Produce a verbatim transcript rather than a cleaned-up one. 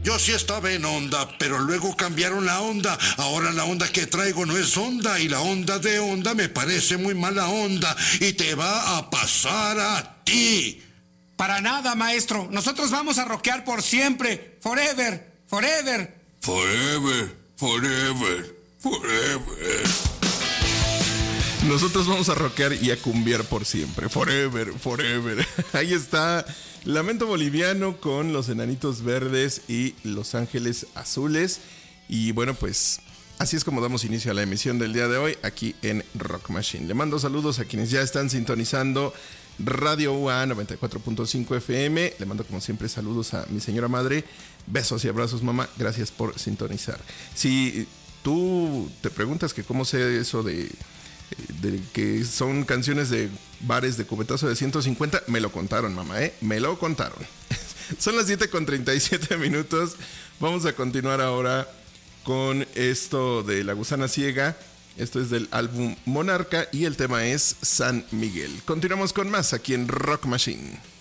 yo sí estaba en onda, pero luego cambiaron la onda. Ahora la onda que traigo no es onda y la onda de onda me parece muy mala onda y te va a pasar a ti. Para nada, maestro. Nosotros vamos a rockear por siempre. Forever, forever. Forever, forever, forever. Nosotros vamos a rockear y a cumbiar por siempre. Forever, forever. Ahí está Lamento Boliviano con Los Enanitos Verdes y Los Ángeles Azules. Y bueno, pues así es como damos inicio a la emisión del día de hoy aquí en Rock Machine. Le mando saludos a quienes ya están sintonizando Radio U A noventa y cuatro punto cinco F M. Le mando como siempre saludos a mi señora madre. Besos y abrazos, mamá. Gracias por sintonizar. Si tú te preguntas que cómo sé eso de... de que son canciones de bares de cubetazo de ciento cincuenta, me lo contaron, mamá, ¿eh? Me lo contaron. Son las siete con treinta y siete minutos. Vamos a continuar ahora con esto de La Gusana Ciega. Esto es del álbum Monarca y el tema es San Miguel. Continuamos con más aquí en Rock Machine.